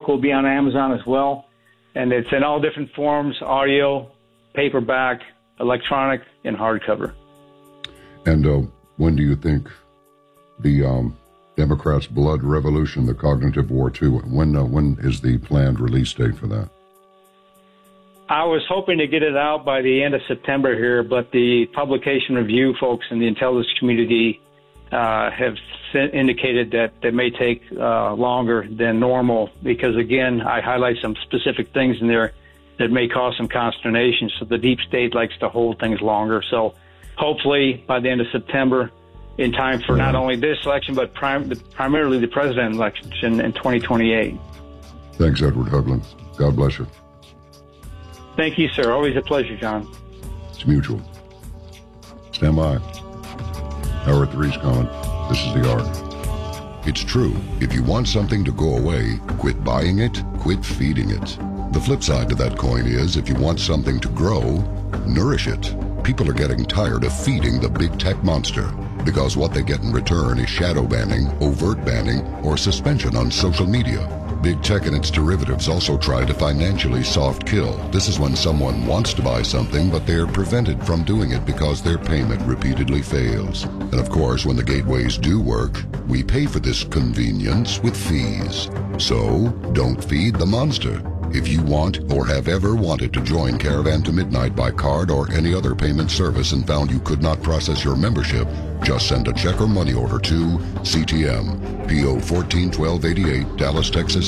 will be on Amazon as well. And it's in all different forms, audio, paperback, electronic, and hardcover. And when do you think the Democrats' Blood Revolution, the Cognitive War 2, when is the planned release date for that? I was hoping to get it out by the end of September here, but the publication review folks in the intelligence community have indicated that it may take longer than normal because, again, I highlight some specific things in there that may cause some consternation. So the deep state likes to hold things longer. So hopefully by the end of September, in time for not only this election, but primarily the president election in 2028. Thanks, Edward Hoagland. God bless you. Thank you, sir. Always a pleasure, John. It's mutual. Stand by. Hour 3's coming. This is The Arc. It's true. If you want something to go away, quit buying it, quit feeding it. The flip side to that coin is if you want something to grow, nourish it. People are getting tired of feeding the big tech monster because what they get in return is shadow banning, overt banning, or suspension on social media. Big tech and its derivatives also try to financially soft kill. This is when someone wants to buy something, but they're prevented from doing it because their payment repeatedly fails. And of course, when the gateways do work, we pay for this convenience with fees. So, don't feed the monster. If you want or have ever wanted to join Caravan to Midnight by card or any other payment service and found you could not process your membership, just send a check or money order to CTM, P.O. 141288, Dallas, Texas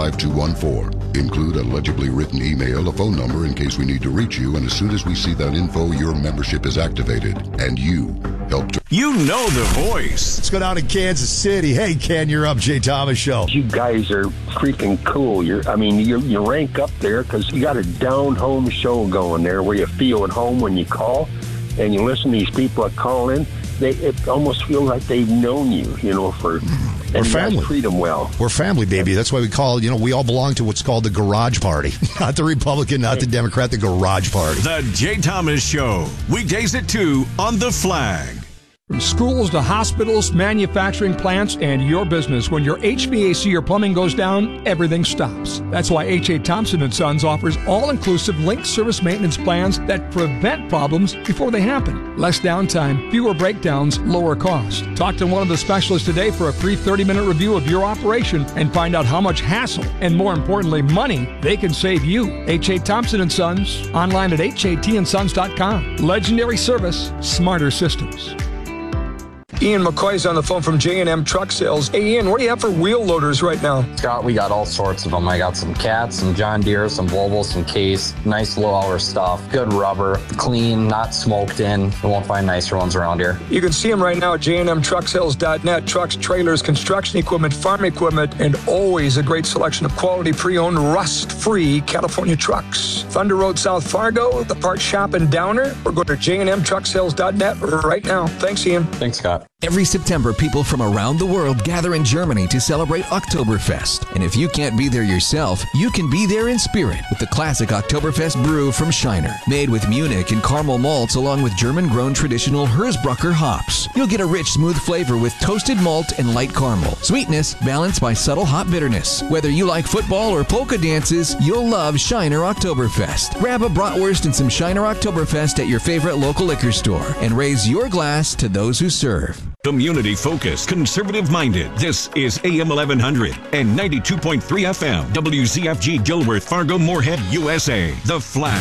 75214. Include a legibly written email, a phone number in case we need to reach you, and as soon as we see that info, your membership is activated, and you help to... You know the voice. Let's go down to Kansas City. Hey, Ken, you're up, Jay Thomas Show. You guys are freaking cool. You rank up there because you got a down-home show going there where you feel at home when you call and you listen to these people that call in. It almost feels like they've known you, for... We're family. Treat them well. We're family, baby. That's why we call, we all belong to what's called the Garage Party. Not the Republican, not the Democrat, the Garage Party. The Jay Thomas Show. Weekdays at 2 on The Flag. From schools to hospitals, manufacturing plants, and your business, when your HVAC or plumbing goes down, everything stops. That's why H.A. Thompson & Sons offers all-inclusive linked service maintenance plans that prevent problems before they happen. Less downtime, fewer breakdowns, lower cost. Talk to one of the specialists today for a free 30-minute review of your operation and find out how much hassle and, more importantly, money they can save you. H.A. Thompson & Sons, online at HATandsons.com. Legendary service, smarter systems. Ian McCoy's on the phone from J&M Truck Sales. Hey, Ian, what do you have for wheel loaders right now? Scott, we got all sorts of them. I got some Cats, some John Deere, some Volvo, some Case. Nice low-hour stuff. Good rubber. Clean, not smoked in. You won't find nicer ones around here. You can see them right now at jnmtrucksales.net. Trucks, trailers, construction equipment, farm equipment, and always a great selection of quality pre-owned, rust-free California trucks. Thunder Road, South Fargo, the parts shop in Downer, or go to jnmtrucksales.net right now. Thanks, Ian. Thanks, Scott. Every September, people from around the world gather in Germany to celebrate Oktoberfest. And if you can't be there yourself, you can be there in spirit with the classic Oktoberfest brew from Shiner. Made with Munich and caramel malts along with German-grown traditional Hersbrucker hops. You'll get a rich, smooth flavor with toasted malt and light caramel. Sweetness balanced by subtle hop bitterness. Whether you like football or polka dances, you'll love Shiner Oktoberfest. Grab a bratwurst and some Shiner Oktoberfest at your favorite local liquor store and raise your glass to those who serve. Community-focused, conservative-minded. This is AM 1100 and 92.3 FM. WZFG Gilworth, Fargo, Moorhead, USA. The Flag.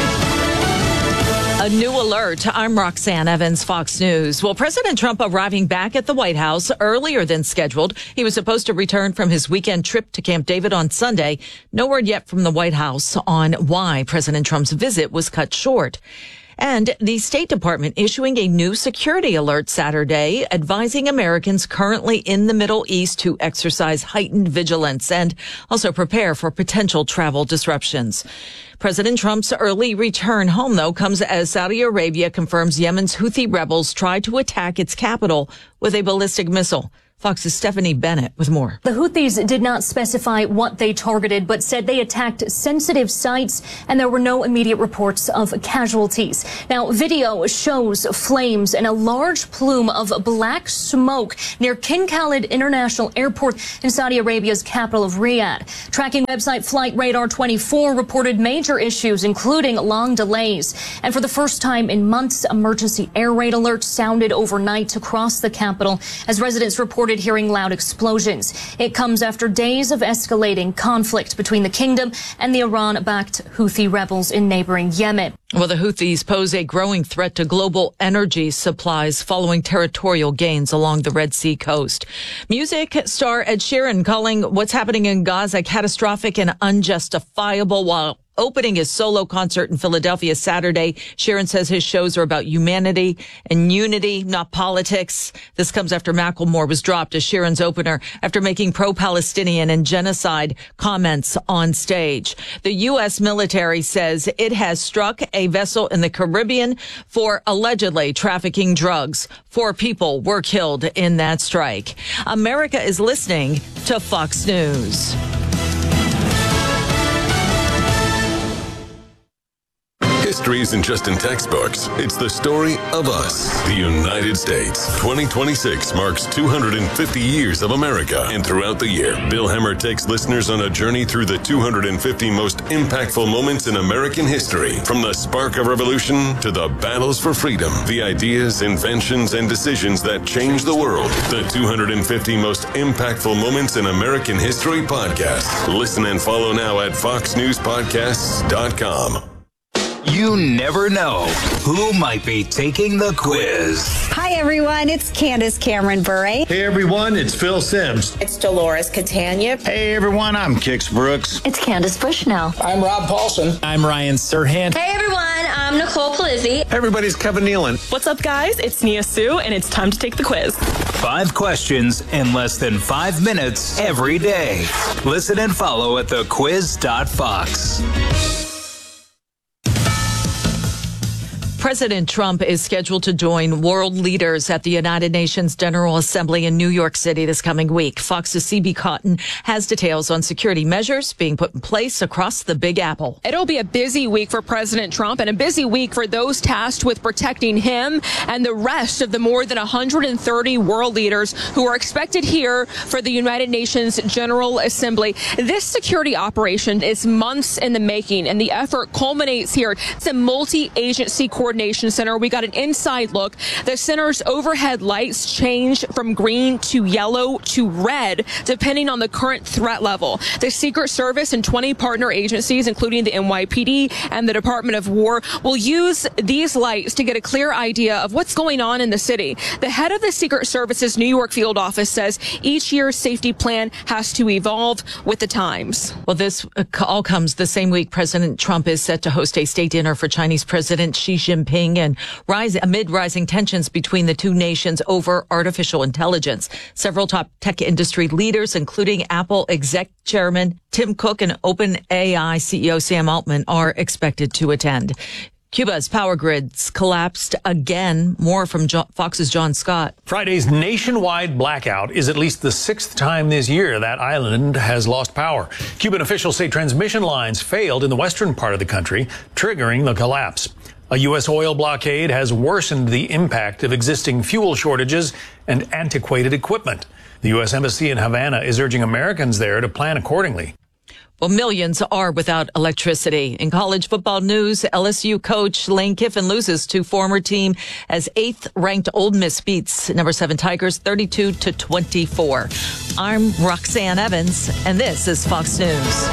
A new alert. I'm Roxanne Evans, Fox News. Well, President Trump arriving back at the White House earlier than scheduled. He was supposed to return from his weekend trip to Camp David on Sunday. No word yet from the White House on why President Trump's visit was cut short. And the State Department issuing a new security alert Saturday, advising Americans currently in the Middle East to exercise heightened vigilance and also prepare for potential travel disruptions. President Trump's early return home, though, comes as Saudi Arabia confirms Yemen's Houthi rebels tried to attack its capital with a ballistic missile. Fox's Stephanie Bennett with more. The Houthis did not specify what they targeted, but said they attacked sensitive sites, and there were no immediate reports of casualties. Now, video shows flames and a large plume of black smoke near King Khalid International Airport in Saudi Arabia's capital of Riyadh. Tracking website Flight Radar 24 reported major issues, including long delays. And for the first time in months, emergency air raid alerts sounded overnight across the capital as residents reported hearing loud explosions. It comes after days of escalating conflict between the kingdom and the Iran-backed Houthi rebels in neighboring Yemen. Well, the Houthis pose a growing threat to global energy supplies following territorial gains along the Red Sea coast. Music star Ed Sheeran calling what's happening in Gaza catastrophic and unjustifiable while opening his solo concert in Philadelphia Saturday. Sheeran says his shows are about humanity and unity, not politics. This comes after Macklemore was dropped as Sheeran's opener after making pro-Palestinian and genocide comments on stage. The U.S. military says it has struck a vessel in the Caribbean for allegedly trafficking drugs. 4 people were killed in that strike. America is listening to Fox News. History isn't just in textbooks. It's the story of us, the United States. 2026 marks 250 years of America. And throughout the year, Bill Hemmer takes listeners on a journey through the 250 most impactful moments in American history. From the spark of revolution to the battles for freedom, the ideas, inventions, and decisions that changed the world. The 250 most impactful moments in American history podcast. Listen and follow now at foxnewspodcasts.com. You never know who might be taking the quiz. Hi, everyone. It's Candace Cameron Bure. Hey, everyone. It's Phil Sims. It's Dolores Catania. Hey, everyone. I'm Kix Brooks. It's Candace Bushnell. I'm Rob Paulson. I'm Ryan Serhant. Hey, everyone. I'm Nicole Polizzi. Everybody's Kevin Nealon. What's up, guys? It's Nia Sue, and it's time to take the quiz. 5 questions in less than 5 minutes every day. Listen and follow at thequiz.fox. President Trump is scheduled to join world leaders at the United Nations General Assembly in New York City this coming week. Fox's CB Cotton has details on security measures being put in place across the Big Apple. It'll be a busy week for President Trump and a busy week for those tasked with protecting him and the rest of the more than 130 world leaders who are expected here for the United Nations General Assembly. This security operation is months in the making, and the effort culminates here. It's a multi-agency coordination center. We got an inside look. The center's overhead lights change from green to yellow to red, depending on the current threat level. The Secret Service and 20 partner agencies, including the NYPD and the Department of War, will use these lights to get a clear idea of what's going on in the city. The head of the Secret Service's New York field office says each year's safety plan has to evolve with the times. Well, this all comes the same week President Trump is set to host a state dinner for Chinese President Xi Jinping and amid rising tensions between the two nations over artificial intelligence. Several top tech industry leaders, including Apple exec chairman Tim Cook and OpenAI CEO Sam Altman, are expected to attend. Cuba's power grids collapsed again. More from Fox's John Scott. Friday's nationwide blackout is at least the 6th time this year that island has lost power. Cuban officials say transmission lines failed in the western part of the country, triggering the collapse. A U.S. oil blockade has worsened the impact of existing fuel shortages and antiquated equipment. The U.S. Embassy in Havana is urging Americans there to plan accordingly. Well, millions are without electricity. In college football news, LSU coach Lane Kiffin loses to former team as 8th-ranked Ole Miss beats number 7 Tigers 32-24. I'm Roxanne Evans, and this is Fox News.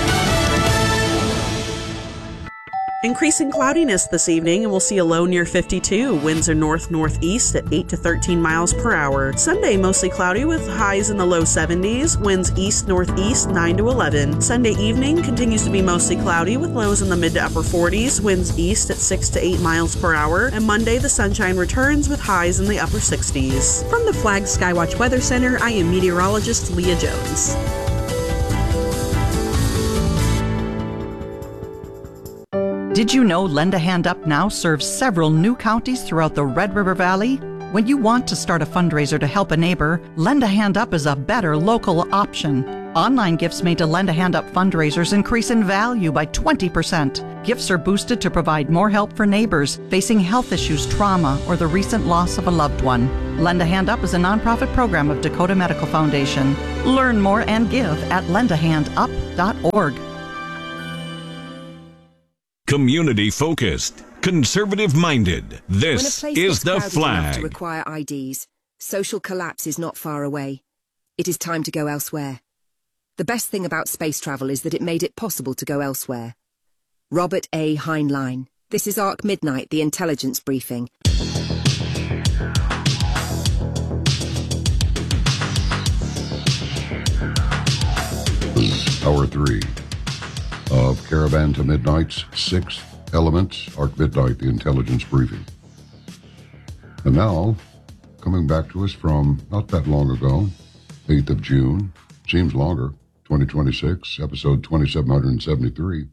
Increasing cloudiness this evening, and we'll see a low near 52. Winds are north-northeast at 8 to 13 miles per hour. Sunday, mostly cloudy with highs in the low 70s. Winds east-northeast 9 to 11. Sunday evening continues to be mostly cloudy with lows in the mid to upper 40s. Winds east at 6 to 8 miles per hour. And Monday, the sunshine returns with highs in the upper 60s. From the Flag Skywatch Weather Center, I am meteorologist Leah Jones. Did you know Lend a Hand Up Now serves several new counties throughout the Red River Valley? When you want to start a fundraiser to help a neighbor, Lend a Hand Up is a better local option. Online gifts made to Lend a Hand Up fundraisers increase in value by 20%. Gifts are boosted to provide more help for neighbors facing health issues, trauma, or the recent loss of a loved one. Lend a Hand Up is a nonprofit program of Dakota Medical Foundation. Learn more and give at lendahandup.org. Community focused, conservative minded. This is The Flag. To require IDs, social collapse is not far away. It is time to go elsewhere. The best thing about space travel is that it made it possible to go elsewhere. Robert A. Heinlein. This is ARC Midnight, the intelligence briefing. Hour 3 of Caravan to Midnight's 6th Element, ARC Midnight, the intelligence briefing. And now, coming back to us from not that long ago, 8th of June, seems longer, 2026, episode 2773,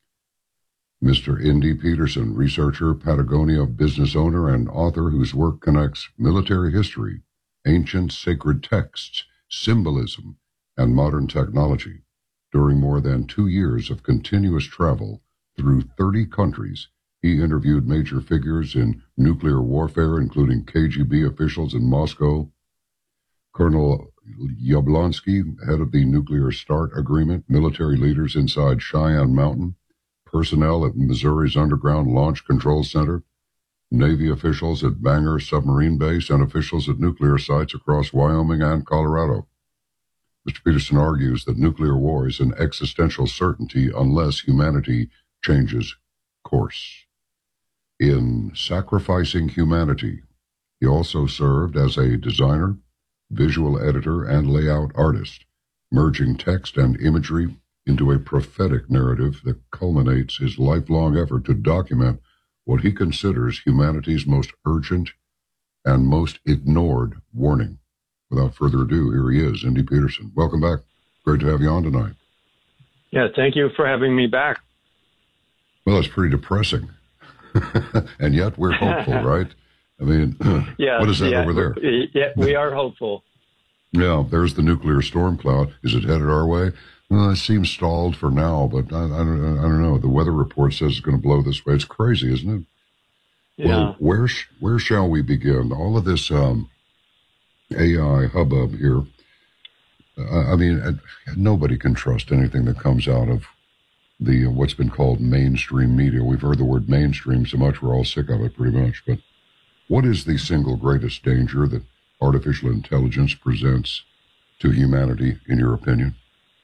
Mr. Indy Peterson, researcher, Patagonia business owner, and author whose work connects military history, ancient sacred texts, symbolism, and modern technology. During more than 2 years of continuous travel through 30 countries, he interviewed major figures in nuclear warfare, including KGB officials in Moscow, Colonel Yablonsky, head of the Nuclear START Agreement, military leaders inside Cheyenne Mountain, personnel at Missouri's Underground Launch Control Center, Navy officials at Bangor Submarine Base, and officials at nuclear sites across Wyoming and Colorado. Mr. Peterson argues that nuclear war is an existential certainty unless humanity changes course. In Sacrificing Humanity, he also served as a designer, visual editor, and layout artist, merging text and imagery into a prophetic narrative that culminates his lifelong effort to document what he considers humanity's most urgent and most ignored warning. Without further ado, here he is, Indy Peterson. Welcome back. Great to have you on tonight. Yeah, thank you for having me back. Well, it's pretty depressing. And yet we're hopeful, right? I mean, yeah, what is that over there? Yeah, we are hopeful. Yeah, there's the nuclear storm cloud. Is it headed our way? Well, it seems stalled for now, but I don't know. The weather report says it's going to blow this way. It's crazy, isn't it? Yeah. Well, where shall we begin? All of this AI hubbub here. I mean, nobody can trust anything that comes out of the what's been called mainstream media. We've heard the word mainstream so much, we're all sick of it pretty much. But what is the single greatest danger that artificial intelligence presents to humanity, in your opinion?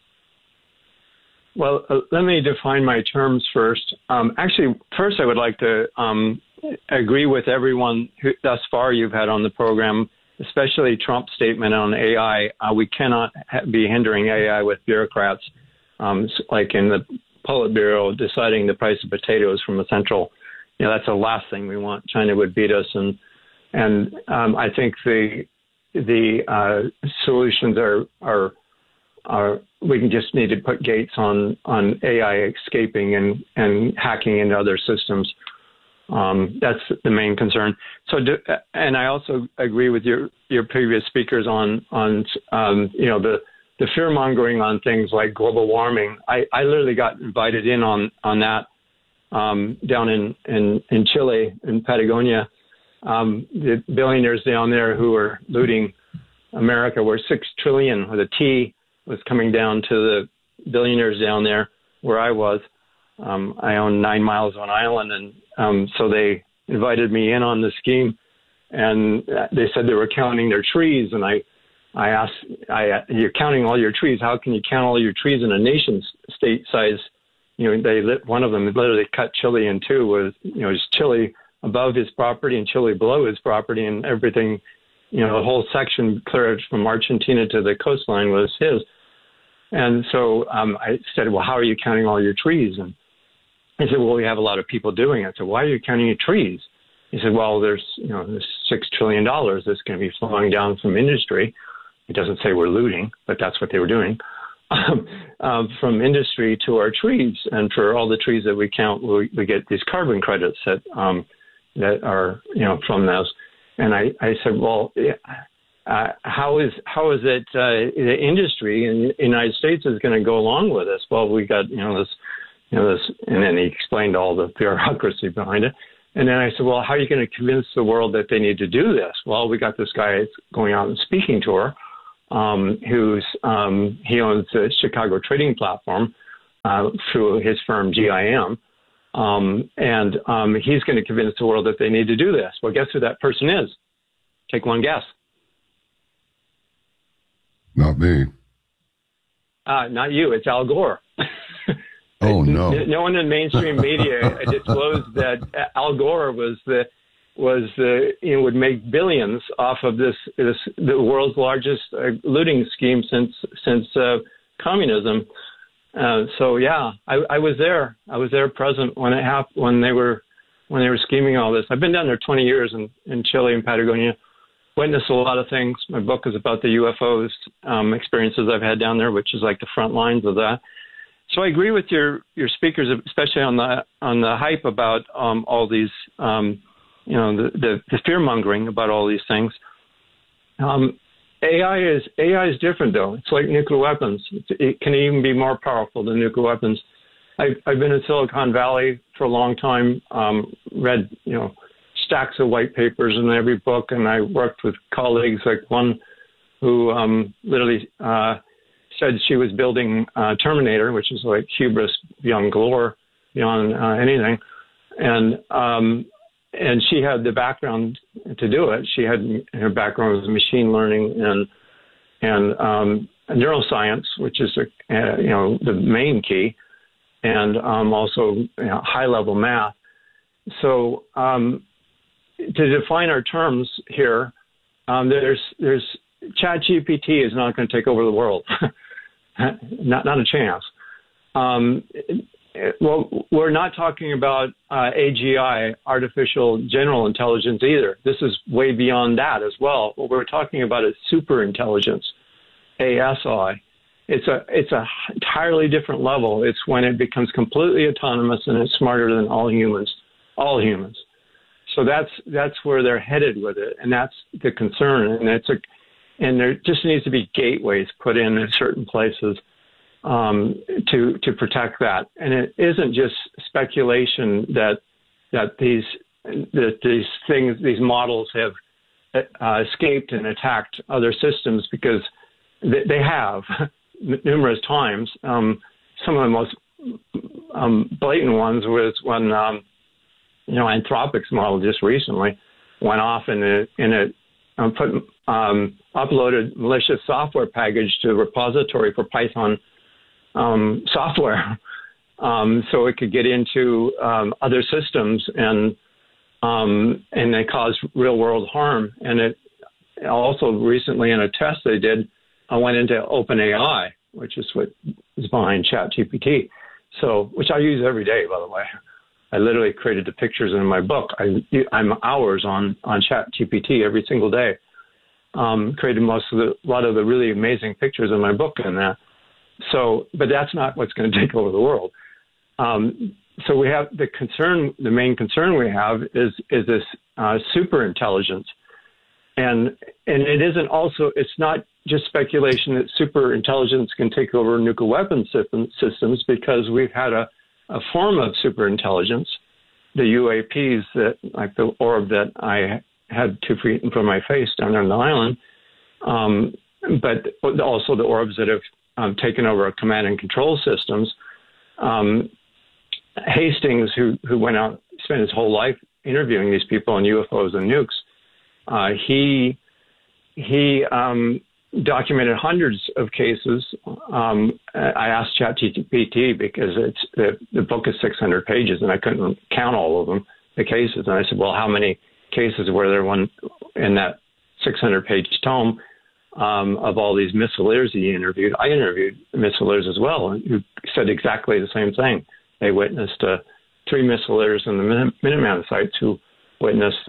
Well, let me define my terms first. Actually, first I would like to agree with everyone who thus far you've had on the program, especially Trump's statement on AI. We cannot be hindering AI with bureaucrats, like in the Politburo deciding the price of potatoes from a central. You know, that's the last thing we want. China would beat us, and I think the solutions are we can just need to put gates on AI escaping and hacking into other systems. That's the main concern. So, and I also agree with your previous speakers on you know, the fear mongering on things like global warming. I literally got invited in on that down in Chile, in Patagonia. The billionaires down there who were looting America, where 6 trillion with a T was coming down to the billionaires down there where I was. I own 9 miles of an island, and so they invited me in on the scheme, and they said they were counting their trees, and I asked, you're counting all your trees. How can you count all your trees in a nation state size? You know, one of them literally cut Chile in two, with, you know, just Chile above his property and Chile below his property, and everything, you know, the whole section clear from Argentina to the coastline was his. And so I said, well, how are you counting all your trees? And he said, well, we have a lot of people doing it. So why are you counting your trees? He said, well, there's $6 trillion that's going to be flowing down from industry. It doesn't say we're looting, but that's what they were doing, from industry to our trees. And for all the trees that we count, we get these carbon credits that are, you know, from those. I said, well, how is it the industry in the United States is going to go along with this? Well, we got this, and then he explained all the bureaucracy behind it. And then I said, well, how are you going to convince the world that they need to do this? Well, we got this guy going on a speaking tour, he owns the Chicago Trading Platform through his firm GIM. And he's going to convince the world that they need to do this. Well, guess who that person is? Take one guess. Not me. Not you. It's Al Gore. Oh, no. No one in mainstream media disclosed that Al Gore would make billions off of the world's largest looting scheme since communism. So yeah, I was there. I was there present when it happened, when they were scheming all this. I've been down there 20 years in Chile and Patagonia, witnessed a lot of things. My book is about the UFOs experiences I've had down there, which is like the front lines of that. So I agree with your speakers, especially on the hype about all these, the fear mongering about all these things. AI is different though. It's like nuclear weapons. It can even be more powerful than nuclear weapons. I've been in Silicon Valley for a long time. Read stacks of white papers in every book, and I worked with colleagues like one who literally said she was building Terminator, which is like hubris beyond glory, beyond anything, and she had the background to do it. She had her background was machine learning and neuroscience, which is the main key, and also high level math. So to define our terms here, there's ChatGPT is not going to take over the world. not a chance. Well, we're not talking about AGI, artificial general intelligence, either. This is way beyond that as well. What we're talking about is super intelligence, ASI. It's a entirely different level. It's when it becomes completely autonomous and it's smarter than all humans. So that's where they're headed with it, and that's the concern. And there just needs to be gateways put in certain places to protect that. And it isn't just speculation that these models have escaped and attacked other systems, because they have numerous times. Some of the most blatant ones was when Anthropic's model just recently went off and uploaded malicious software package to a repository for Python software, so it could get into other systems and they caused real world harm. And it also recently, in a test they did, I went into OpenAI, which is what is behind ChatGPT. So, which I use every day, by the way. I literally created the pictures in my book. I'm hours on ChatGPT every single day. Created a lot of the really amazing pictures in my book in that. So, but that's not what's going to take over the world. So we have the main concern we have is this super intelligence. And it isn't also, it's not just speculation that super intelligence can take over nuclear weapon systems, because we've had a form of super intelligence, the UAPs, that like the orb that I had 2 feet in front of my face down there on the island, but also the orbs that have taken over our command and control systems. Hastings, who went out, spent his whole life interviewing these people on UFOs and nukes, he documented hundreds of cases. I asked ChatGPT, because the book is 600 pages and I couldn't count all of them, the cases. And I said, well, how many cases were there in that 600-page tome of all these missileers he interviewed? I interviewed missileers as well, who said exactly the same thing. They witnessed 3 missileers in the Minuteman sites who witnessed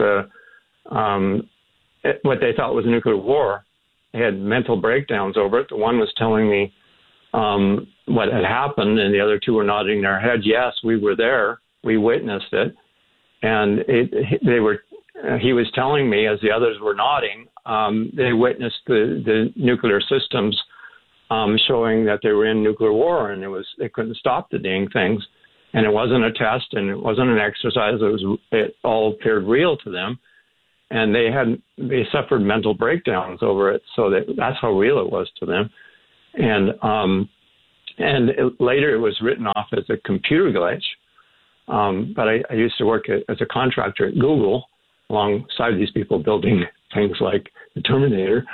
what they thought was a nuclear war. They had mental breakdowns over it. The one was telling me what had happened, and the other 2 were nodding their head. Yes, we were there. We witnessed it. And they were he was telling me, as the others were nodding, they witnessed the nuclear systems showing that they were in nuclear war, and they couldn't stop the dang things. And it wasn't a test, and it wasn't an exercise. It all appeared real to them, and they suffered mental breakdowns over it. So that's how real it was to them. And later it was written off as a computer glitch. But I used to work as a contractor at Google alongside these people building things like the Terminator.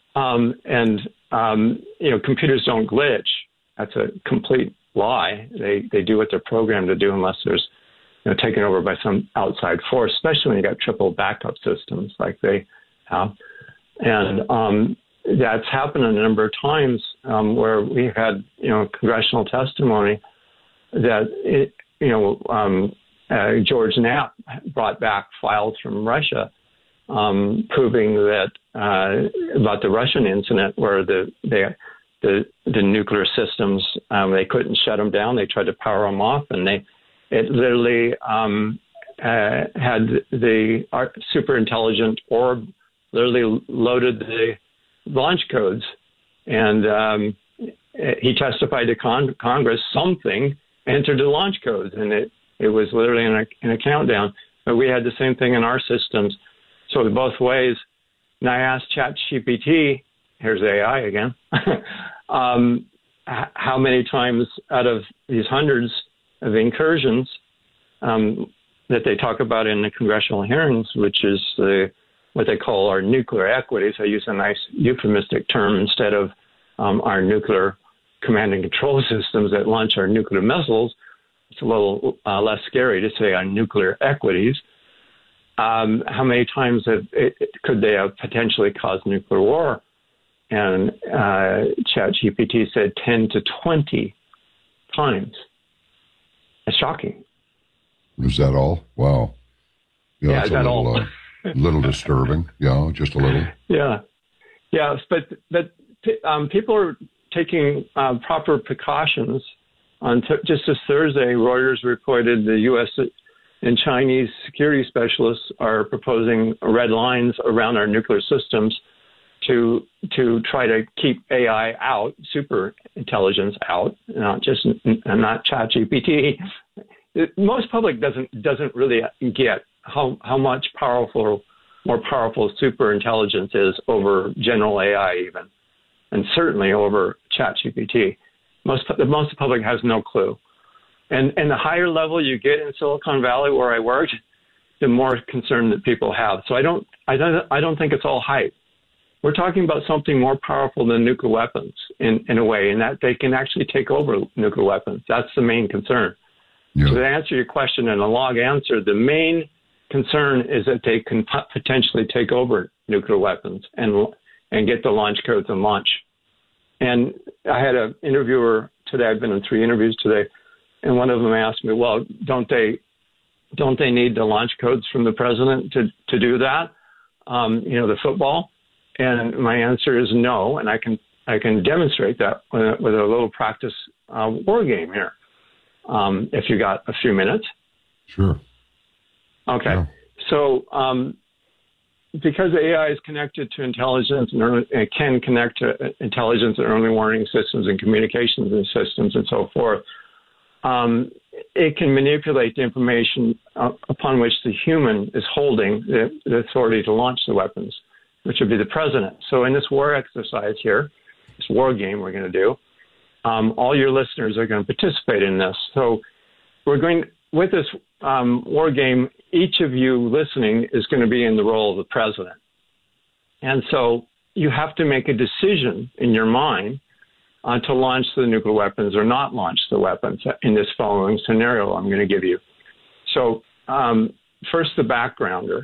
Computers don't glitch. That's a complete lie. They do what they're programmed to do unless there's taken over by some outside force, especially when you got triple backup systems like they have. And that's happened a number of times where we've had congressional testimony that George Knapp brought back files from Russia proving that about the Russian incident where the nuclear systems, they couldn't shut them down. They tried to power them off, and it literally had the super intelligent orb literally loaded the launch codes. And he testified to Congress something entered the launch codes, and it was literally in a countdown. But we had the same thing in our systems. So both ways. And I asked ChatGPT, here's AI again, how many times out of these hundreds of incursions that they talk about in the congressional hearings, which is what they call our nuclear equities. I use a nice euphemistic term instead of our nuclear command and control systems that launch our nuclear missiles. It's a little less scary to say our nuclear equities. How many times could they have potentially caused nuclear war? And ChatGPT said 10 to 20 times. It's shocking. Is that all? Wow. Yeah, is that all? Little disturbing. Yeah, just a little. Yeah. Yes, but people are taking proper precautions. Just this Thursday, Reuters reported the U.S. and Chinese security specialists are proposing red lines around our nuclear systems to try to keep AI out, super intelligence out, not ChatGPT. Most public doesn't really get how much more powerful super intelligence is over general AI even, and certainly over ChatGPT. The public has no clue. And the higher level you get in Silicon Valley, where I worked, the more concern that people have. So I don't think it's all hype. We're talking about something more powerful than nuclear weapons in a way, and that they can actually take over nuclear weapons. That's the main concern. Yeah. So to answer your question in a long answer, the main concern is that they can potentially take over nuclear weapons and get the launch codes and launch. And I had an interviewer today. I've been in 3 interviews today. And one of them asked me, well, don't they need the launch codes from the president to do that? The football? And my answer is no. And I can demonstrate that with a little practice war game here. If you got a few minutes. Sure. Okay. Yeah. So because AI is connected to intelligence and it can connect to intelligence and early warning systems and communications and systems and so forth, it can manipulate the information upon which the human is holding the authority to launch the weapons, which would be the president. So in this war exercise here, this war game we're going to do, all your listeners are going to participate in this. So with this war game, each of you listening is going to be in the role of the president. And so you have to make a decision in your mind to launch the nuclear weapons or not launch the weapons in this following scenario I'm going to give you. So first, the backgrounder,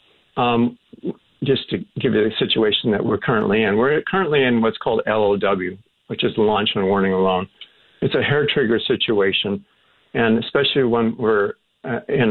just to give you the situation that we're currently in. We're currently in what's called LOW, which is the launch and warning alone. It's a hair trigger situation, and especially when we're in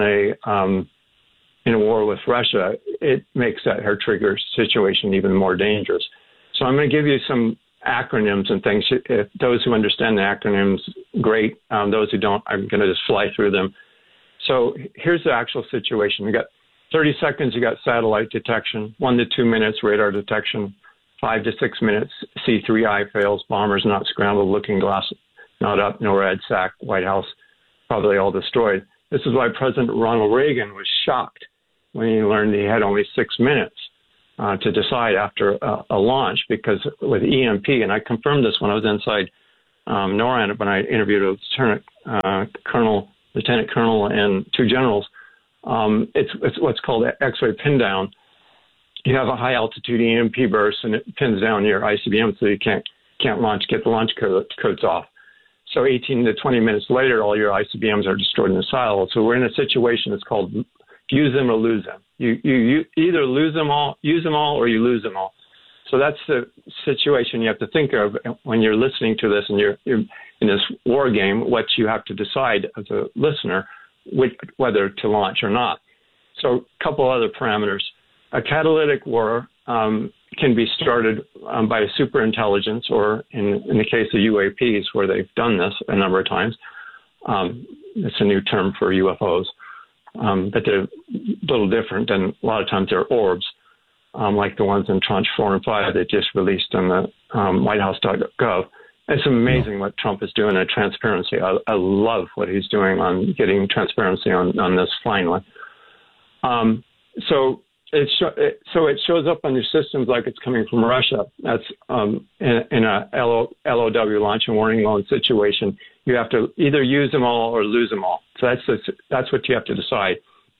a war with Russia, it makes that hair trigger situation even more dangerous. So I'm going to give you some acronyms and things. If those who understand the acronyms, great. Those who don't, I'm going to just fly through them. So here's the actual situation. We got 30 seconds, you got satellite detection. 1 to 2 minutes, radar detection. 5 to 6 minutes, C3I fails. Bombers not scrambled, looking glass not up, NORAD SAC, White House probably all destroyed. This is why President Ronald Reagan was shocked when he learned he had only 6 minutes to decide after a launch, because with EMP, and I confirmed this when I was inside NORAD when I interviewed a lieutenant colonel, and 2 generals. It's what's called X-ray pin down. You have a high altitude EMP burst, and it pins down your ICBM, so you can't launch, get the launch codes off. So 18 to 20 minutes later, all your ICBMs are destroyed in the silo. So we're in a situation that's called use them or lose them. You either use them all, or you lose them all. So that's the situation you have to think of when you're listening to this and you're in this war game, what you have to decide as a listener, whether to launch or not. So a couple other parameters. A catalytic war can be started by a superintelligence, or in the case of UAPs, where they've done this a number of times. It's a new term for UFOs, but they're a little different, and a lot of times they're orbs, like the ones in Tranche 4 and 5 they just released on the whitehouse.gov. It's amazing what Trump is doing in transparency. I love what he's doing on getting transparency on this finally. So it shows up on your systems like it's coming from Russia. That's in a LOW, launch and warning loan situation. You have to either use them all or lose them all. So that's what you have to decide.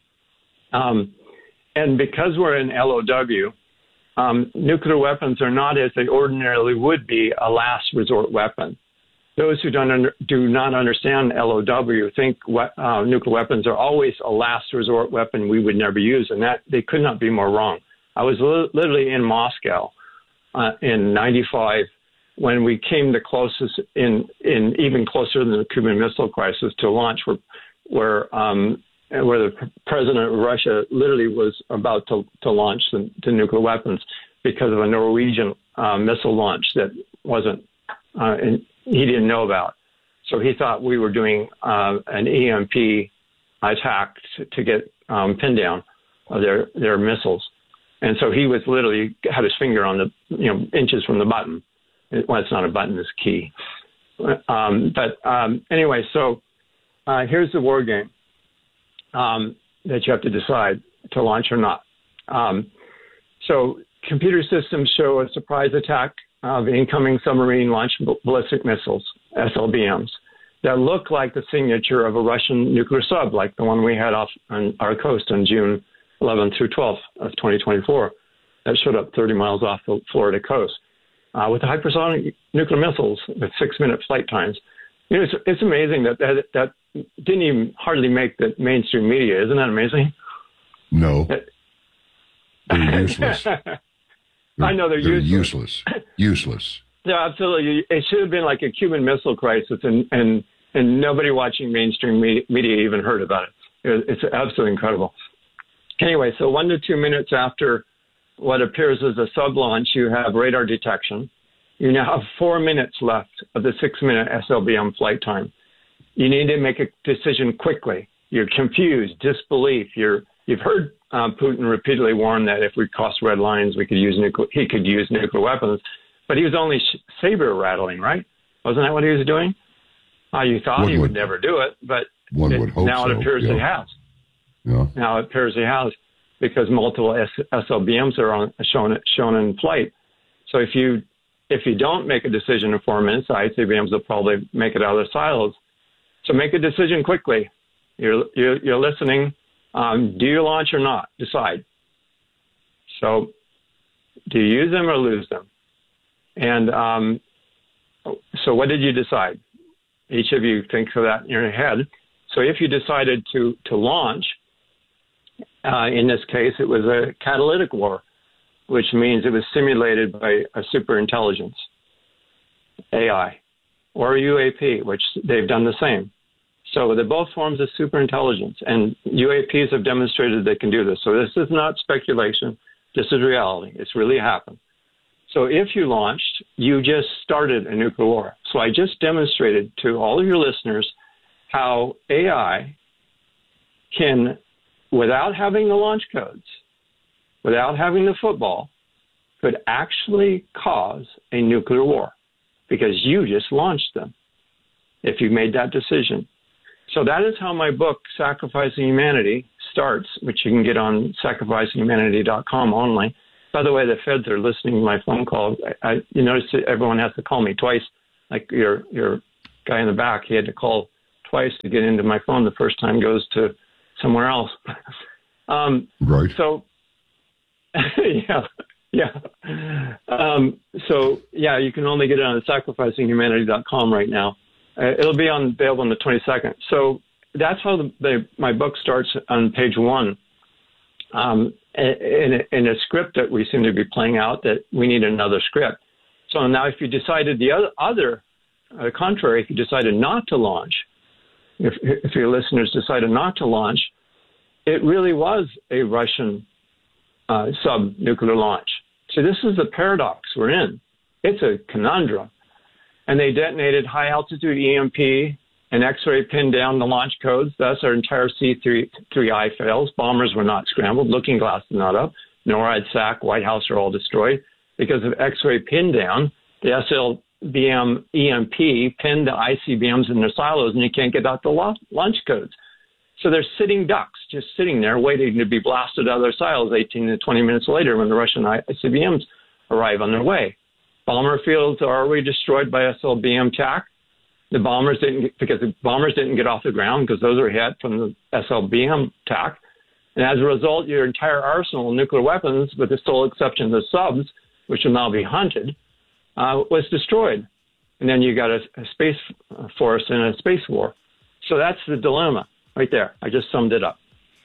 And because we're in LOW, nuclear weapons are not, as they ordinarily would be, a last resort weapon. Those who do not understand LOW think nuclear weapons are always a last resort weapon we would never use, and that they could not be more wrong. I was literally in Moscow in '95 when we came the closest, in even closer than the Cuban Missile Crisis, to launch where the president of Russia literally was about to launch the nuclear weapons because of a Norwegian missile launch that wasn't. He didn't know about. So he thought we were doing an EMP attack to get pinned down of their missiles. And so he was literally had his finger on the inches from the button. Well, it's not a button, it's a key. Anyway, so here's the war game that you have to decide to launch or not. So computer systems show a surprise attack of incoming submarine-launched ballistic missiles, SLBMs, that look like the signature of a Russian nuclear sub, like the one we had off on our coast on June 11th through 12th of 2024, that showed up 30 miles off the Florida coast, with hypersonic nuclear missiles with 6-minute flight times. It's amazing that didn't even hardly make the mainstream media. Isn't that amazing? No. They're useless. I know they're useless. Useless. Yeah, absolutely. It should have been like a Cuban Missile Crisis, and nobody watching mainstream media even heard about it. It's absolutely incredible. Anyway, so 1 to 2 minutes after what appears as a sub-launch, you have radar detection. You now have 4 minutes left of the 6-minute SLBM flight time. You need to make a decision quickly. You're confused, disbelief. You've heard Putin repeatedly warn that if we cross red lines, he could use nuclear weapons. But he was only saber rattling, right? Wasn't that what he was doing? You thought he would never do it, but now it appears he has. Yeah. Now it appears he has, because multiple SLBMs are shown in flight. So if you don't make a decision in 4 minutes, the ICBMs will probably make it out of the silos. So make a decision quickly. You're listening. Do you launch or not? Decide. So do you use them or lose them? And so what did you decide? Each of you thinks of that in your head. So if you decided to launch, in this case, it was a catalytic war, which means it was simulated by a superintelligence, AI, or UAP, which they've done the same. So they're both forms of superintelligence, and UAPs have demonstrated they can do this. So this is not speculation. This is reality. It's really happened. So if you launched, you just started a nuclear war. So I just demonstrated to all of your listeners how AI can without having the launch codes, without having the football, could actually cause a nuclear war because you just launched them if you made that decision. So that is how my book, Sacrificing Humanity, starts, which you can get on sacrificinghumanity.com only. By the way, the feds are listening to my phone call. You notice that everyone has to call me twice. Like your guy in the back, he had to call twice to get into my phone. The first time goes to somewhere else. Right. So, yeah. You can only get it on sacrificinghumanity.com right now. It'll be available on the 22nd. So that's how my book starts on page 1. In a script that we seem to be playing out, that we need another script. So now if you decided the contrary, if you decided not to launch, if your listeners decided not to launch, it really was a Russian sub-nuclear launch. So this is the paradox we're in. It's a conundrum. And they detonated high-altitude EMP and X-ray pinned down the launch codes. Thus, our entire C-3I fails. Bombers were not scrambled. Looking Glass is not up. NORAD, SAC, White House are all destroyed. Because of X-ray pin down, the SLBM EMP pinned the ICBMs in their silos, and you can't get out the launch codes. So they're sitting ducks, just sitting there waiting to be blasted out of their silos 18 to 20 minutes later when the Russian ICBMs arrive on their way. Bomber fields are already destroyed by SLBM TAC. The bombers didn't get off the ground because those are hit from the SLBM TAC. And as a result, your entire arsenal of nuclear weapons, with the sole exception of the subs, which will now be hunted, was destroyed. And then you got a space force and a space war. So that's the dilemma right there. I just summed it up.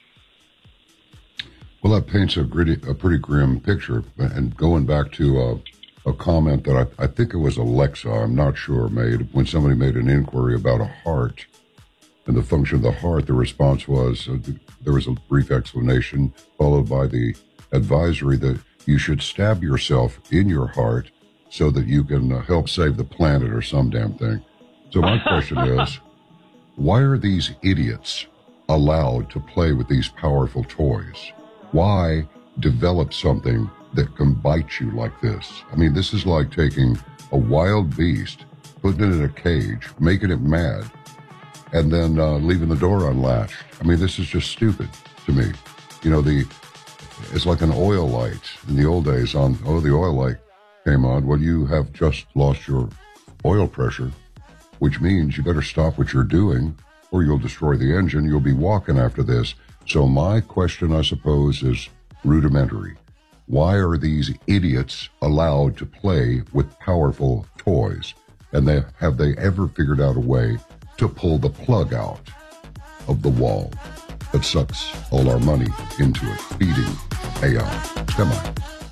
Well, that paints a pretty grim picture. And going back to a comment that I think it was Alexa, I'm not sure, made when somebody made an inquiry about a heart and the function of the heart. The response was there was a brief explanation followed by the advisory that you should stab yourself in your heart so that you can help save the planet or some damn thing. So my question is, why are these idiots allowed to play with these powerful toys? Why develop something that can bite you like this? I mean, this is like taking a wild beast, putting it in a cage, making it mad, and then leaving the door unlatched. I mean, this is just stupid to me. You know, it's like an oil light in the old days the oil light came on. Well, you have just lost your oil pressure, which means you better stop what you're doing or you'll destroy the engine. You'll be walking after this. So my question, I suppose, is rudimentary. Why are these idiots allowed to play with powerful toys? And have they ever figured out a way to pull the plug out of the wall that sucks all our money into it, feeding AI? Come on.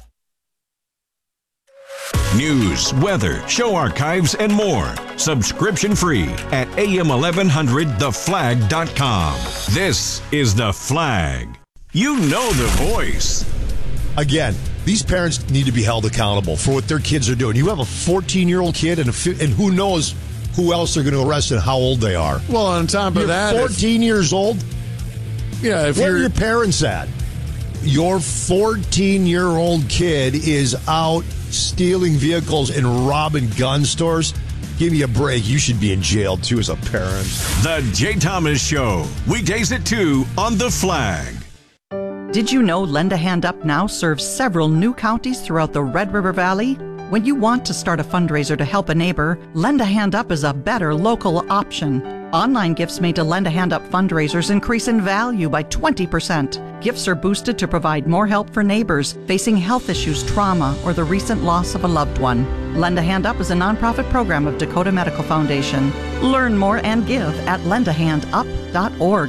News, weather, show archives, and more. Subscription free at am1100theflag.com. This is The Flag. You know the voice. Again, these parents need to be held accountable for what their kids are doing. You have a 14-year-old kid and who knows who else they're going to arrest and how old they are. Well, on top of that, 14 years old? Yeah, where are your parents at? Your 14-year-old kid is out stealing vehicles and robbing gun stores. Give me a break. You should be in jail, too, as a parent. The Jay Thomas Show. Weekdays at 2 on The Flag. Did you know Lend a Hand Up now serves several new counties throughout the Red River Valley? When you want to start a fundraiser to help a neighbor, Lend a Hand Up is a better local option. Online gifts made to Lend a Hand Up fundraisers increase in value by 20%. Gifts are boosted to provide more help for neighbors facing health issues, trauma, or the recent loss of a loved one. Lend a Hand Up is a nonprofit program of Dakota Medical Foundation. Learn more and give at lendahandup.org.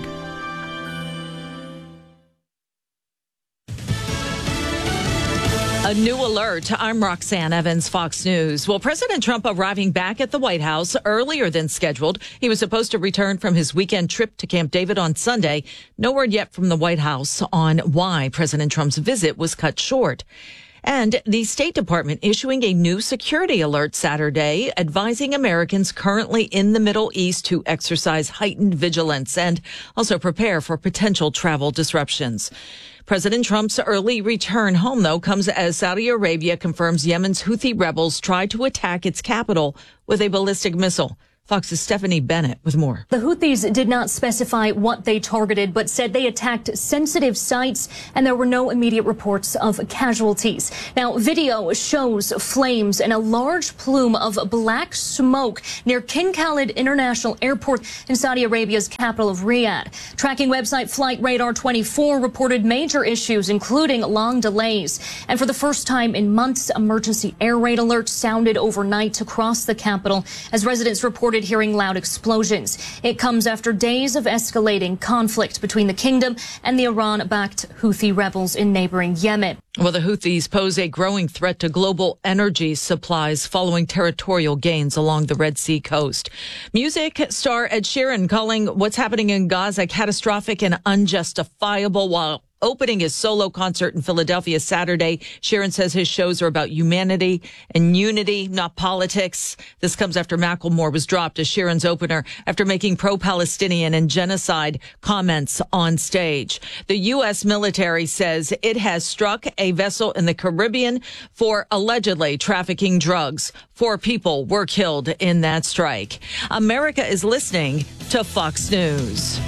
A new alert. I'm Roxanne Evans, Fox News. Well, President Trump arriving back at the White House earlier than scheduled. He was supposed to return from his weekend trip to Camp David on Sunday. No word yet from the White House on why President Trump's visit was cut short. And the State Department issuing a new security alert Saturday, advising Americans currently in the Middle East to exercise heightened vigilance and also prepare for potential travel disruptions. President Trump's early return home, though, comes as Saudi Arabia confirms Yemen's Houthi rebels tried to attack its capital with a ballistic missile. Fox's Stephanie Bennett with more. The Houthis did not specify what they targeted, but said they attacked sensitive sites, and there were no immediate reports of casualties. Now, video shows flames and a large plume of black smoke near King Khalid International Airport in Saudi Arabia's capital of Riyadh. Tracking website Flight Radar 24 reported major issues, including long delays. And for the first time in months, emergency air raid alerts sounded overnight across the capital as residents reported hearing loud explosions. It comes after days of escalating conflict between the kingdom and the Iran-backed Houthi rebels in neighboring Yemen. Well, the Houthis pose a growing threat to global energy supplies following territorial gains along the Red Sea coast. Music star Ed Sheeran calling what's happening in Gaza catastrophic and unjustifiable while opening his solo concert in Philadelphia Saturday. Sheeran says his shows are about humanity and unity, not politics. This comes after Macklemore was dropped as Sheeran's opener after making pro-Palestinian and genocide comments on stage. The U.S. military says it has struck a vessel in the Caribbean for allegedly trafficking drugs. 4 people were killed in that strike. America is listening to Fox News.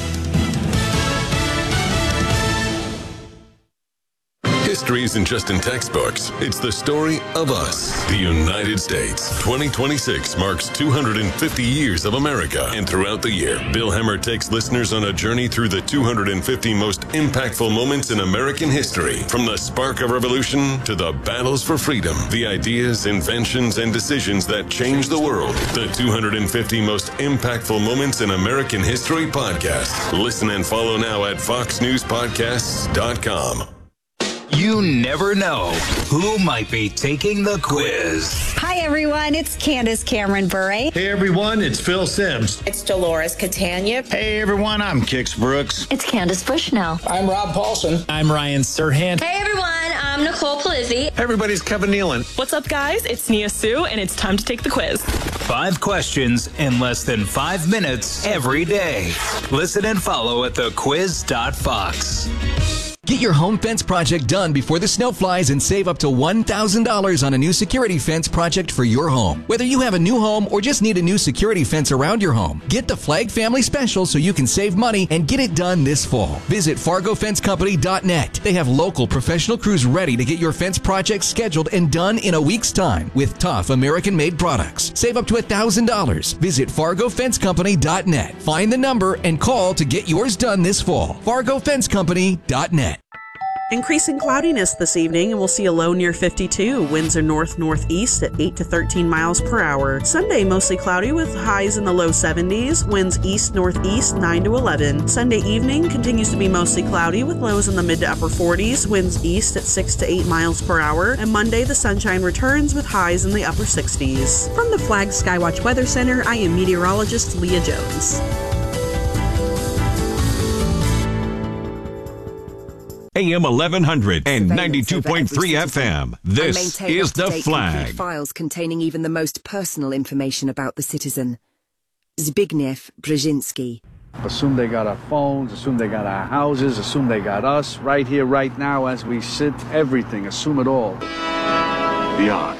History isn't just in textbooks. It's the story of us, the United States. 2026 marks 250 years of America. And throughout the year, Bill Hemmer takes listeners on a journey through the 250 most impactful moments in American history. From the spark of revolution to the battles for freedom, the ideas, inventions, and decisions that changed the world. The 250 most impactful moments in American history podcast. Listen and follow now at foxnewspodcasts.com. You never know who might be taking the quiz. Hi, everyone. It's Candace Cameron Bure. Hey, everyone. It's Phil Sims. It's Dolores Catania. Hey, everyone. I'm Kix Brooks. It's Candace Bushnell. I'm Rob Paulson. I'm Ryan Serhant. Hey everyone, I'm Nicole Palizzi. Everybody's Kevin Nealon. What's up, guys? It's Nia Sue, and it's time to take the quiz. 5 questions in less than 5 minutes every day. Listen and follow at thequiz.fox. Get your home fence project done before the snow flies and save up to $1,000 on a new security fence project for your home. Whether you have a new home or just need a new security fence around your home, get the Flag Family Special so you can save money and get it done this fall. Visit FargoFenceCompany.net. They have local professional crews ready to get your fence project scheduled and done in a week's time with tough American-made products. Save up to $1,000. Visit FargoFenceCompany.net. Find the number and call to get yours done this fall. FargoFenceCompany.net. Increasing cloudiness this evening, and we'll see a low near 52. Winds are north-northeast at 8 to 13 miles per hour. Sunday, mostly cloudy with highs in the low 70s. Winds east-northeast 9 to 11. Sunday evening continues to be mostly cloudy with lows in the mid to upper 40s. Winds east at 6 to 8 miles per hour. And Monday, the sunshine returns with highs in the upper 60s. From the Flag Skywatch Weather Center, I am meteorologist Leah Jones. AM 1100 and 92.3 FM. This is The Flag. Files containing even the most personal information about the citizen. Zbigniew Brzezinski. Assume they got our phones, assume they got our houses, assume they got us right here, right now, as we sit. Everything, assume it all. Beyond.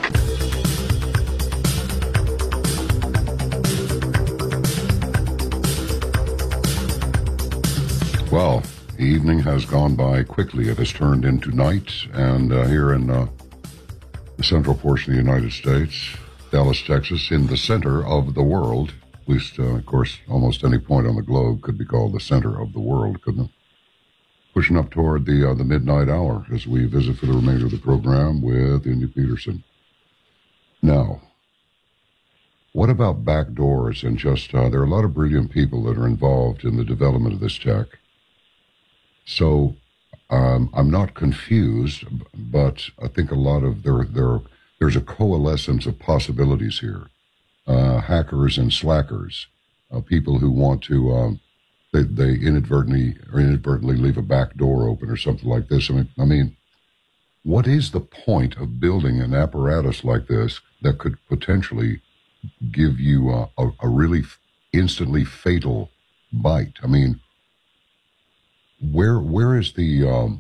Well, the evening has gone by quickly. It has turned into night, and here in the central portion of the United States, Dallas, Texas, in the center of the world, at least, of course, almost any point on the globe could be called the center of the world, couldn't it? Pushing up toward the midnight hour as we visit for the remainder of the program with Indy Peterson. Now, what about backdoors and just, there are a lot of brilliant people that are involved in the development of this tech. So I'm not confused, but I think a lot of there's a coalescence of possibilities here. Hackers and slackers, people who want to they inadvertently leave a back door open or something like this. I mean, what is the point of building an apparatus like this that could potentially give you a really instantly fatal bite? I mean, where's the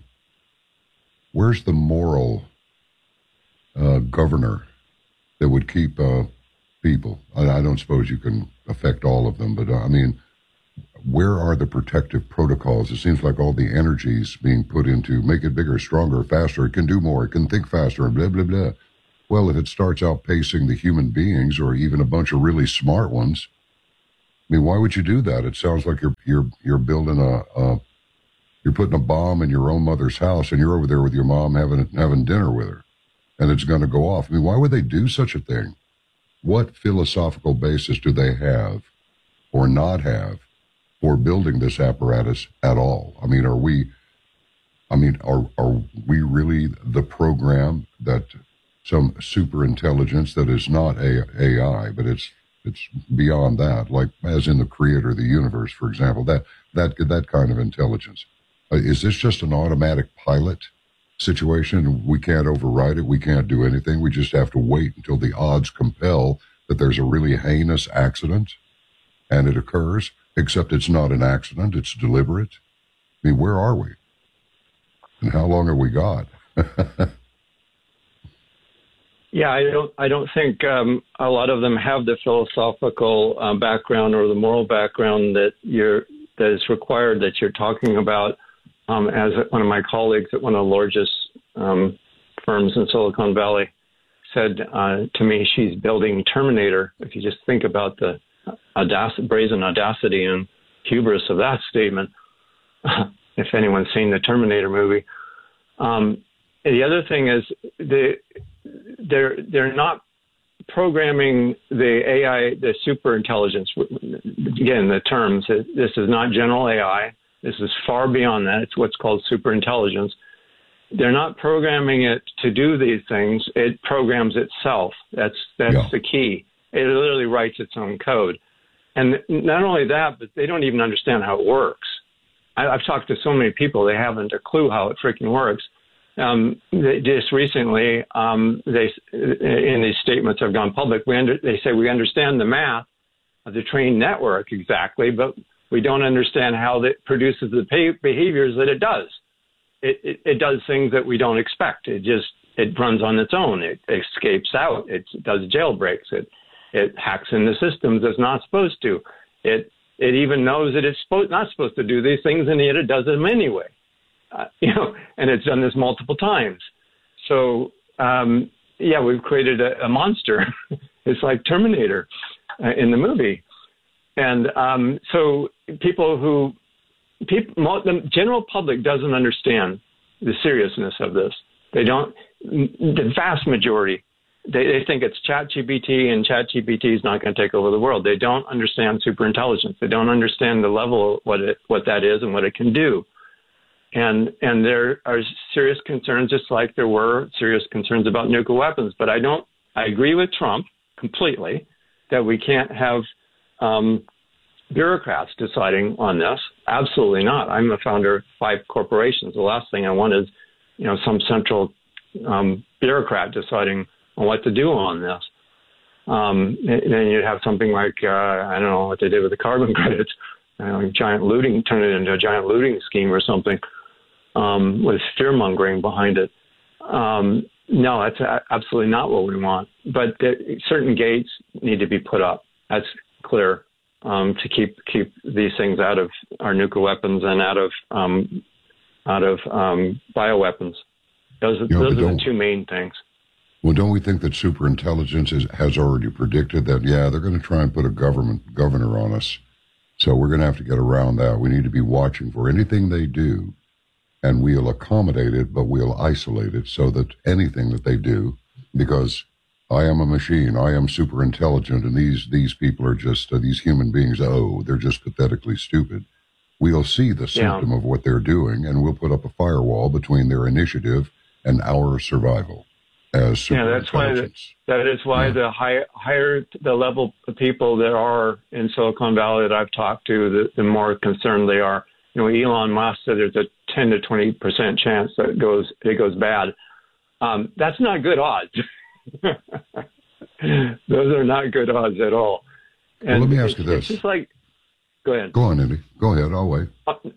moral governor that would keep people? I don't suppose you can affect all of them, but I mean, where are the protective protocols? It seems like all the energies being put into make it bigger, stronger, faster. It can do more. It can think faster, and blah, blah, blah. Well, if it starts outpacing the human beings or even a bunch of really smart ones, I mean, why would you do that? It sounds like you're building you're putting a bomb in your own mother's house, and you're over there with your mom having dinner with her, and it's going to go off. I mean, why would they do such a thing? What philosophical basis do they have or not have for building this apparatus at all? I mean, are we really the program that some super intelligence that is not AI, but it's beyond that, like as in the creator of the universe, for example, that kind of intelligence? Is this just an automatic pilot situation? We can't override it. We can't do anything. We just have to wait until the odds compel that there's a really heinous accident and it occurs, except it's not an accident. It's deliberate. I mean, where are we? And how long have we got? Yeah, I don't think a lot of them have the philosophical background or the moral background that is required that you're talking about. As one of my colleagues at one of the largest firms in Silicon Valley said to me, she's building Terminator. If you just think about the brazen audacity and hubris of that statement, if anyone's seen the Terminator movie. The other thing is they're not programming the AI, the super intelligence. Again, the terms, this is not general AI. This is far beyond that. It's what's called super intelligence. They're not programming it to do these things. It programs itself. That's the key. It literally writes its own code. And not only that, but they don't even understand how it works. I've talked to so many people, they haven't a clue how it freaking works. Just recently, they in these statements have gone public, they say we understand the math of the trained network exactly, but we don't understand how it produces the behaviors that it does. It does things that we don't expect. It runs on its own. It escapes out. It does jailbreaks. It hacks into systems it's not supposed to. It even knows that it's not supposed to do these things, and yet it does them anyway. And it's done this multiple times. So, we've created a monster. It's like Terminator in the movie. And so the general public doesn't understand the seriousness of this. They don't, the vast majority, they think it's ChatGPT, and ChatGPT is not going to take over the world. They don't understand superintelligence. They don't understand the level of what that is and what it can do. And there are serious concerns, just like there were serious concerns about nuclear weapons. But I agree with Trump completely that we can't have bureaucrats deciding on this. Absolutely not. I'm a founder of 5 corporations. The last thing I want is, some central bureaucrat deciding on what to do on this. Then you'd have something like, I don't know what they did with the carbon credits, giant looting, turn it into a giant looting scheme or something, with fear-mongering behind it. No, that's absolutely not what we want. But certain gates need to be put up. That's clear, to keep these things out of our nuclear weapons and out of bioweapons. Those are the 2 main things. Well, don't we think that superintelligence has already predicted that, they're going to try and put a governor on us. So we're going to have to get around that. We need to be watching for anything they do, and we'll accommodate it, but we'll isolate it so that anything that they do, because I am a machine, I am super intelligent, and these people are just, these human beings, they're just pathetically stupid. We'll see the symptom of what they're doing, and we'll put up a firewall between their initiative and our survival as super intelligence. That is why the higher the level of people there are in Silicon Valley that I've talked to, the more concerned they are. Elon Musk said there's a 10 to 20% chance that it goes bad. That's not good odds. Those are not good odds at all. And well, let me ask you this. It's just like, go ahead. Go on, Andy. Go ahead. I'll wait.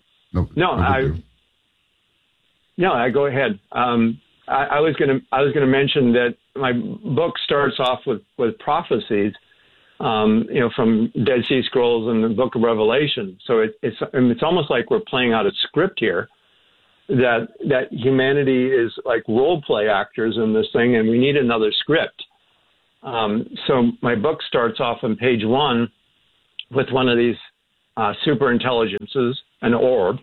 I go ahead. I was gonna mention that my book starts off with prophecies, from Dead Sea Scrolls and the Book of Revelation. So it's almost like we're playing out a script here. That humanity is like role play actors in this thing, and we need another script. So my book starts off on page 1 with one of these super intelligences, an orb,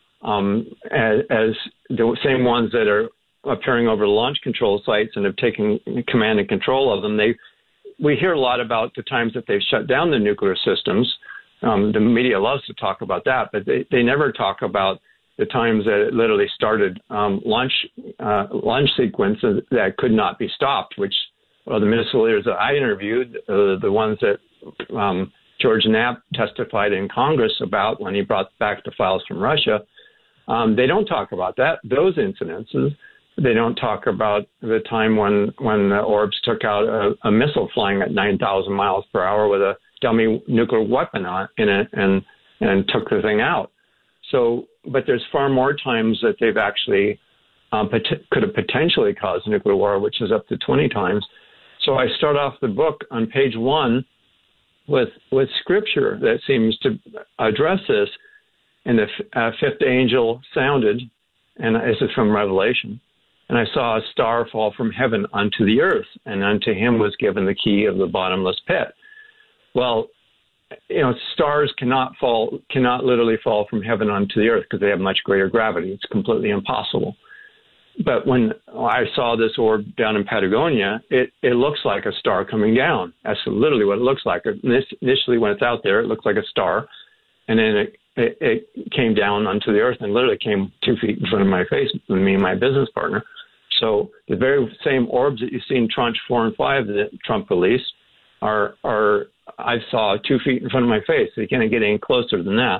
as the same ones that are appearing over the launch control sites and have taken command and control of them. We hear a lot about the times that they've shut down the nuclear systems. The media loves to talk about that, but they never talk about the times that it literally started launch sequences that could not be stopped, which the missile leaders that I interviewed, the ones that George Knapp testified in Congress about when he brought back the files from Russia, they don't talk about those incidences. They don't talk about the time when the orbs took out a missile flying at 9,000 miles per hour with a dummy nuclear weapon in it and took the thing out. So, but there's far more times that they've actually could have potentially caused nuclear war, which is up to 20 times. So I start off the book on page 1 with scripture that seems to address this. And the fifth angel sounded, and this is from Revelation, and I saw a star fall from heaven unto the earth, and unto him was given the key of the bottomless pit. Well, stars cannot literally fall from heaven onto the earth because they have much greater gravity. It's completely impossible. But when I saw this orb down in Patagonia, it looks like a star coming down. That's literally what it looks like. Initially, when it's out there, it looks like a star, and then it came down onto the earth and literally came 2 feet in front of my face, me and my business partner. So the very same orbs that you see in Tranche 4 and 5 that Trump released are I saw 2 feet in front of my face. So you can't get any closer than that.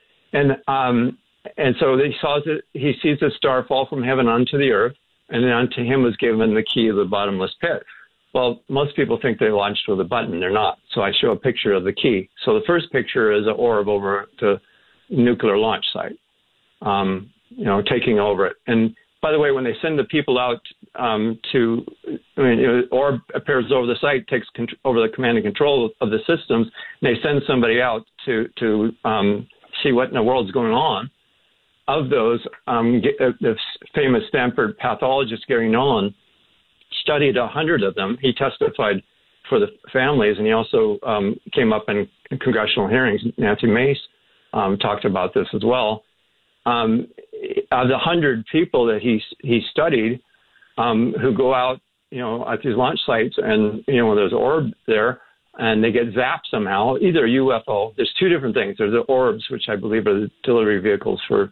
And so he sees the star fall from heaven onto the earth, and then unto him was given the key of the bottomless pit. Well, most people think they launched with a button. They're not. So I show a picture of the key. So the first picture is an orb over the nuclear launch site, taking over it. And by the way, when they send the people out orb appears over the site, takes over the command and control of the systems, and they send somebody out to see what in the world's going on. Of those, the famous Stanford pathologist Gary Nolan studied 100 of them. He testified for the families, and he also came up in congressional hearings. Nancy Mace talked about this as well. Of the 100 people that he studied who go out, at these launch sites, and there's an orb there, and they get zapped somehow, either a UFO. There's two different things. There's the orbs, which I believe are the delivery vehicles for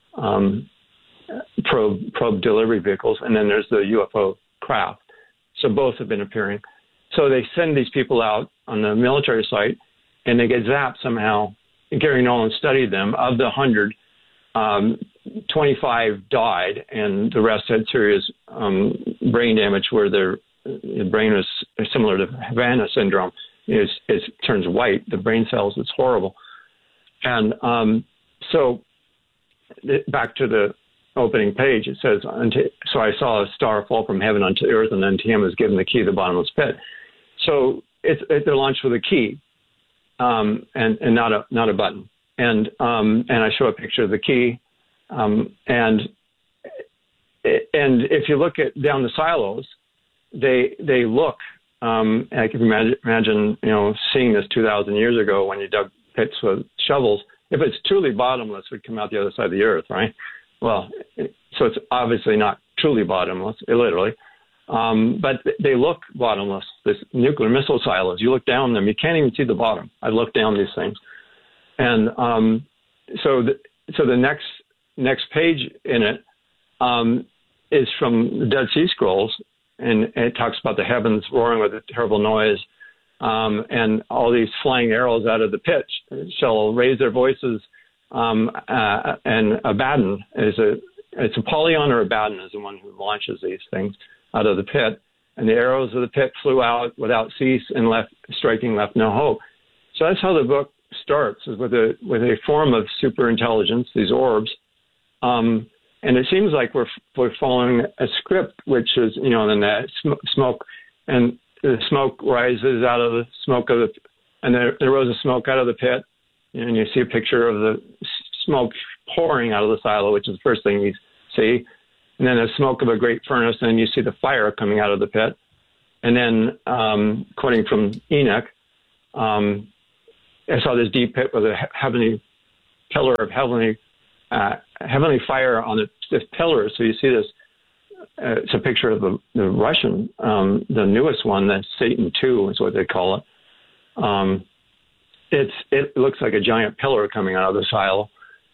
probe delivery vehicles, and then there's the UFO craft. So both have been appearing. So they send these people out on the military site, and they get zapped somehow. Gary Nolan studied them. Of the 100, 25 died, and the rest had serious brain damage where their brain was similar to Havana syndrome. It turns white, the brain cells. It's horrible. And so back to the opening page, it says, so I saw a star fall from heaven unto earth, and then to him was given the key of the bottomless pit. So they're launched with a key, and not a button. And I show a picture of the key, and if you look down the silos, they look. I can imagine seeing this 2,000 years ago when you dug pits with shovels. If it's truly bottomless, it would come out the other side of the earth, right? Well, so it's obviously not truly bottomless, literally. But they look bottomless. This nuclear missile silos, you look down them, you can't even see the bottom. I've looked down these things. And so the next page in it is from the Dead Sea Scrolls, and it talks about the heavens roaring with a terrible noise, and all these flying arrows out of the pit shall raise their voices, and Abaddon is it's Apollyon or Abaddon is the one who launches these things out of the pit. And the arrows of the pit flew out without cease and left no hope. So that's how the book starts, is with a form of superintelligence, these orbs. And it seems like we're following a script, which is, and the smoke, and the smoke rises out of the smoke of and there rose a smoke out of the pit, and you see a picture of the smoke pouring out of the silo, which is the first thing you see. And then the smoke of a great furnace, and you see the fire coming out of the pit. And then, quoting from Enoch, I saw this deep pit with a heavenly pillar of heavenly fire on this pillar. So you see this. It's a picture of the Russian, the newest one, that's Satan 2 is what they call it. It looks like a giant pillar coming out of the silo,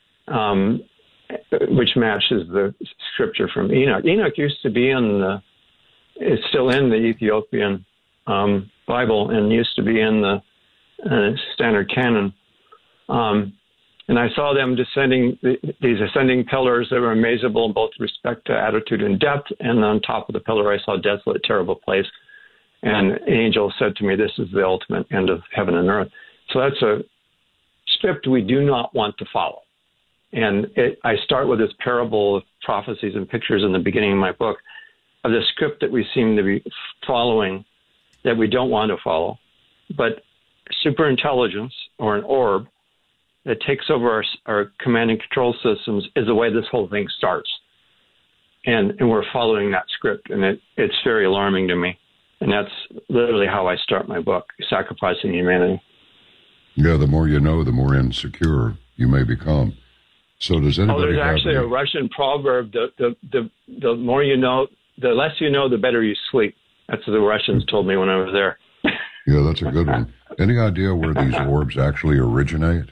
which matches the scripture from Enoch. Enoch used to be it's still in the Ethiopian Bible, and used to be in the standard canon. And I saw them descending, these ascending pillars that were amazable in both respect to attitude and depth. And on top of the pillar, I saw desolate, terrible place. And an angel said to me, this is the ultimate end of heaven and earth. So that's a script we do not want to follow. And I start with this parable of prophecies and pictures in the beginning of my book of the script that we seem to be following that we don't want to follow. But superintelligence, or an orb, that takes over our command and control systems is the way this whole thing starts. And we're following that script, and it's very alarming to me. And that's literally how I start my book, Sacrificing Humanity. Yeah, the more you know, the more insecure you may become. So does anybody there's actually a Russian proverb, the more you know, the less you know, the better you sleep. That's what the Russians told me when I was there. Yeah, that's a good one. Any idea where these orbs actually originate?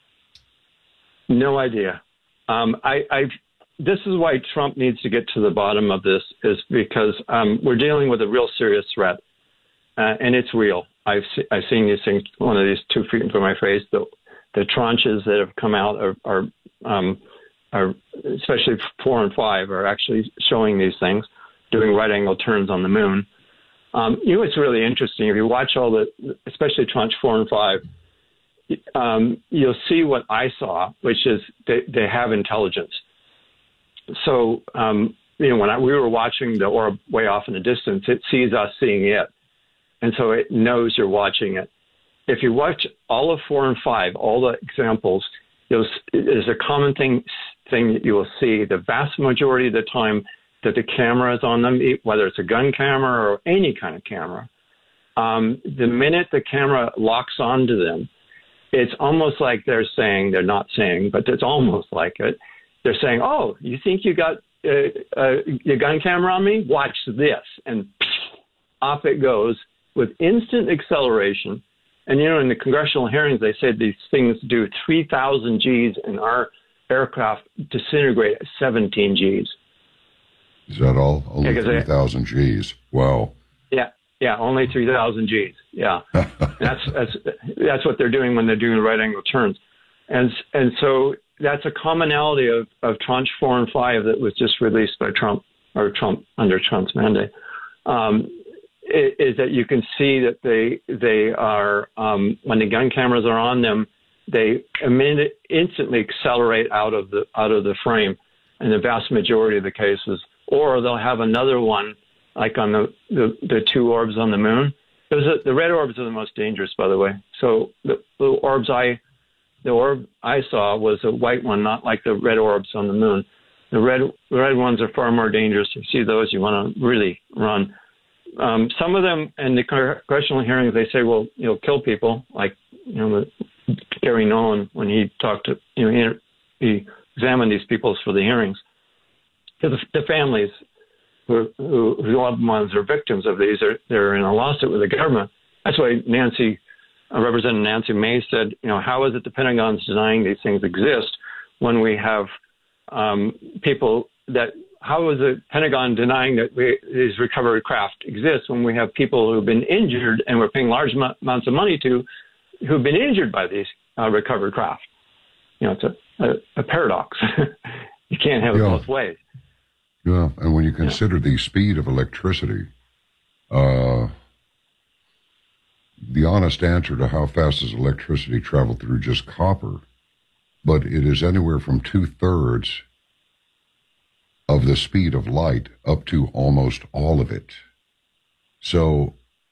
No idea. This is why Trump needs to get to the bottom of this, is because we're dealing with a real serious threat, and it's real. I've seen these things. One of these 2 feet from my face. The tranches that have come out are especially 4 and 5 are actually showing these things, doing right angle turns on the moon. It's really interesting if you watch especially tranche 4 and 5. You'll see what I saw, which is they have intelligence. So, when we were watching the orb way off in the distance, it sees us seeing it. And so it knows you're watching it. If you watch all of 4 and 5, all the examples, there's a common thing that you will see the vast majority of the time that the camera is on them, whether it's a gun camera or any kind of camera. The minute the camera locks onto them, it's almost like they're not saying, but it's almost like it. They're saying, oh, you think you got your gun camera on me? Watch this. And off it goes with instant acceleration. And, in the congressional hearings, they said these things do 3,000 Gs, and our aircraft disintegrate at 17 Gs. Is that all? Only 3,000 Gs. Wow. Yeah, only 3,000 Gs. Yeah, that's what they're doing when they're doing right angle turns, and so that's a commonality of tranche 4 and 5 that was just released by Trump under Trump's mandate. Is that you can see that they are when the gun cameras are on them, they instantly accelerate out of the frame in the vast majority of the cases, or they'll have another one. Like on the 2 orbs on the moon, the red orbs are the most dangerous, by the way. So the orb I saw was a white one, not like the red orbs on the moon. The red ones are far more dangerous. You see those, you want to really run. Some of them in the congressional hearings, they say, well, you'll kill people, like Gary Nolan when he talked to he examined these people for the hearings. Because the families who loved ones are victims of these, they're in a lawsuit with the government. That's why Representative Nancy Mace said, how is it the Pentagon's denying these things exist when we have people that, how is the Pentagon denying that these recovered craft exist when we have people who've been injured and we're paying large amounts of money to, who've been injured by these recovered craft? It's a paradox. You can't have it both ways. Yeah, and when you consider the speed of electricity, the honest answer to how fast does electricity travel through just copper, but it is anywhere from 2/3 of the speed of light up to almost all of it. So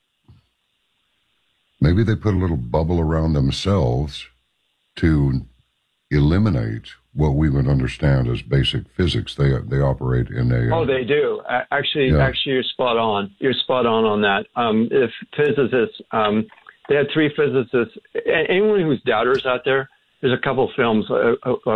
maybe they put a little bubble around themselves to eliminate what we would understand as basic physics. They operate in a... Oh, they do. Actually, you're spot on. You're spot on that. If physicists, they had 3 physicists. Anyone who's doubters out there, there's a couple films